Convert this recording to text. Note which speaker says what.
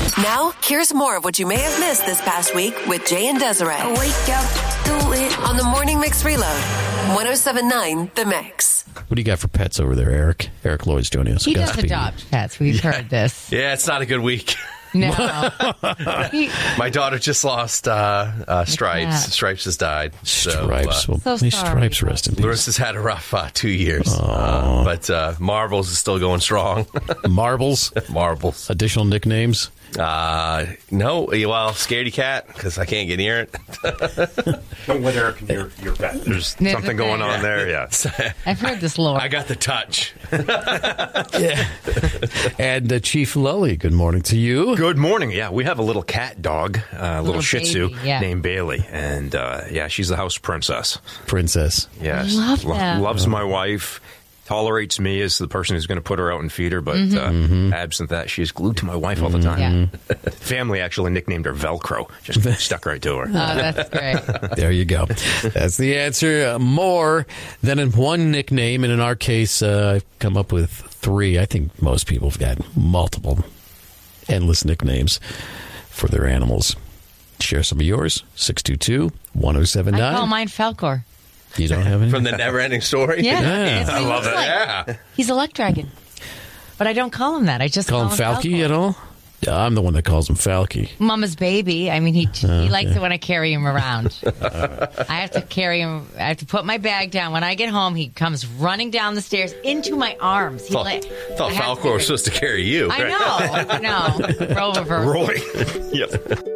Speaker 1: Now, here's more of what you may have missed this past week with Jay and Desiree.
Speaker 2: I wake up, do it.
Speaker 1: On the Morning Mix Reload, 107.9 The Mix.
Speaker 3: What do you got for pets over there, Eric? Eric Lloyd's joining us.
Speaker 4: He does adopt pets. We've heard this.
Speaker 5: Yeah, it's not a good week.
Speaker 4: No.
Speaker 5: My daughter just lost Stripes.
Speaker 4: Yeah.
Speaker 5: Stripes has died.
Speaker 3: Stripes. Well,
Speaker 4: So
Speaker 3: may
Speaker 4: sorry.
Speaker 3: Stripes rest in peace.
Speaker 5: Larissa's had a rough 2 years. But Marbles is still going strong.
Speaker 3: Marbles.
Speaker 5: Marbles.
Speaker 3: Additional nicknames.
Speaker 5: No, well, Scaredy Cat, because I can't get near it.
Speaker 6: Don't let Eric near your pet. There's something going on there, yeah.
Speaker 4: I've heard this lore.
Speaker 5: I got the touch.
Speaker 3: Yeah. And Chief Lully, good morning to you.
Speaker 6: Good morning. Yeah, we have a little cat dog, little Shih Tzu
Speaker 4: baby, yeah.
Speaker 6: named Bailey. And, she's the house princess.
Speaker 3: Princess.
Speaker 6: Yes.
Speaker 4: Love that.
Speaker 6: Loves my wife. Tolerates me as the person who's going to put her out and feed her, but absent that, she's glued to my wife all the time.
Speaker 4: Yeah.
Speaker 6: Family actually nicknamed her Velcro. Just stuck right to her.
Speaker 4: Oh, that's great.
Speaker 3: There you go. That's the answer. More than in one nickname, and in our case, I've come up with 3. I think most people have got multiple, endless nicknames for their animals. Share some of yours. 622-1079.
Speaker 4: I call mine Falcor.
Speaker 3: You don't have any?
Speaker 5: From the Never-Ending Story?
Speaker 4: Yeah.
Speaker 3: Yeah.
Speaker 4: That's what
Speaker 5: I
Speaker 4: he
Speaker 5: love
Speaker 4: looks
Speaker 5: it.
Speaker 4: like.
Speaker 5: Yeah.
Speaker 4: He's a luck dragon. But I don't call him that. I just
Speaker 3: Call him Falky at all? Yeah, I'm the one that calls him Falky.
Speaker 4: Mama's baby. I mean, he likes it when I carry him around. I have to carry him. I have to put my bag down. When I get home, he comes running down the stairs into my arms.
Speaker 5: Thought Falcor was supposed to carry you.
Speaker 4: I know. Role reversal.
Speaker 6: Roy. Yep.